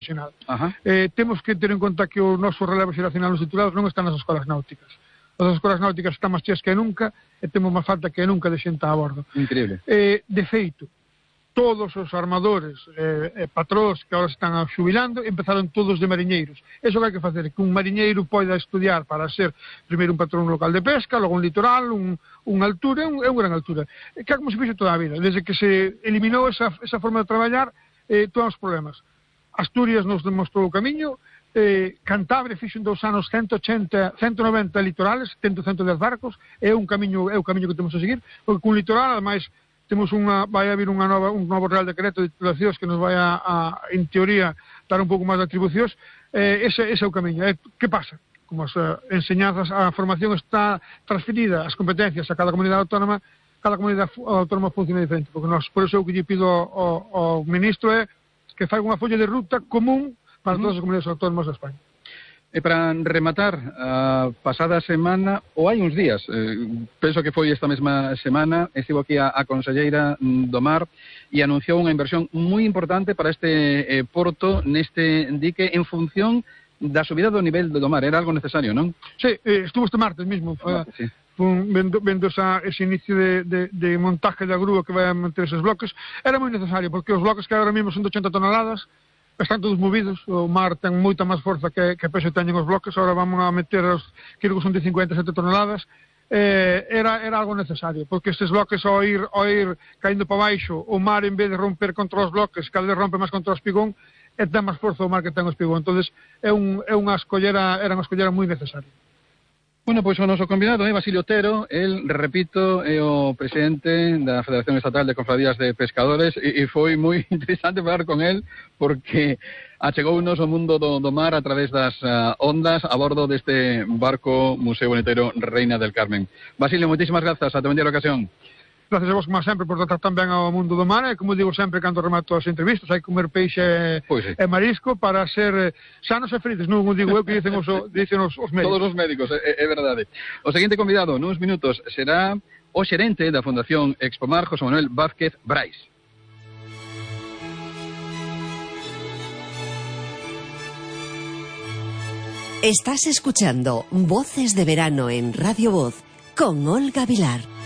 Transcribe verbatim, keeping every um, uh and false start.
xeracional. Eh, temos que ter en conta que o noso relevo xeracional nos titulados non está nas escolas náuticas. As escolas náuticas están máis cheas que nunca e temos máis falta que nunca de xente a bordo. Increíble. Eh, de feito, todos os armadores eh, eh, patróns que agora están xubilando empezaron todos de mariñeiros. Eso que hai que facer, que un mariñeiro poida estudiar para ser primeiro un patrón local de pesca, logo un litoral, un, un altura, un, un gran altura. Que é como se fixe toda a vida. Desde que se eliminou esa, esa forma de traballar, eh, todos os problemas. Asturias nos demostrou o camiño, eh, Cantabria fixo en dous anos ciento ochenta, ciento noventa litorales, ciento dez barcos, é un camiño, é o camiño que temos a seguir, porque con litoral, ademais, temos unha, vai haber unha nova, un novo Real Decreto de titulacións que nos vai a, a, en teoría, dar un pouco máis de atribucións, eh, ese, ese é o camiño. Eh, que pasa? Como as uh, enseñanzas, a formación está transferida, as competencias a cada comunidade autónoma, cada comunidade autónoma funciona diferente, porque nós, por iso o que lle pido ao, ao ministro é que fai unha folla de ruta común para todas as comunidades autónomas de España. E para rematar, a pasada semana, ou hai uns días, eh, penso que foi esta mesma semana, estivo aquí a, a conselleira do Mar e anunciou unha inversión moi importante para este eh, porto neste dique en función da subida do nivel do mar. Era algo necesario, non? Sí, eh, estuvo este martes mismo. Foi, sí. Fun, vendo, vendo esa, ese inicio de, de, de montaje da grúa que vai a manter esos bloques. Era moi necesario, porque os bloques que agora mesmo son de ochenta toneladas, están todos movidos, o mar ten moita máis forza que, que peso teñen os bloques, agora vamos a meter os que son de cincuenta e sete toneladas, eh, era, era algo necesario, porque estes bloques ao ir, ao ir caindo para baixo, o mar en vez de romper contra os bloques, cada vez rompe máis contra o espigón, e ten máis forza o mar que ten o espigón, entonces é, un, é unha escollera, era unha escollera moi necesaria. Bueno, pois o noso convidado é Basilio Otero, el, repito, é o presidente da Federación Estatal de Cofradías de Pescadores e, e foi moi interesante falar con el porque achegounos o mundo do, do mar a través das uh, ondas a bordo deste barco Museo Bonitero Reina del Carmen. Basilio, moitísimas grazas, ata vendida a ocasión. Gracias a vos, como sempre, por tratar tan ben ao mundo do mar, e como digo sempre cando remato as entrevistas, hai que comer peixe pois sí. e marisco para ser sanos e felices, non o digo eu que dicen os, dicen os, os médicos. Todos os médicos, é, é verdade. O seguinte convidado, nuns minutos, será o xerente da Fundación Expomar, José Manuel Vázquez Brais. Estás escuchando Voces de Verano en Radio Voz con Olga Vilar.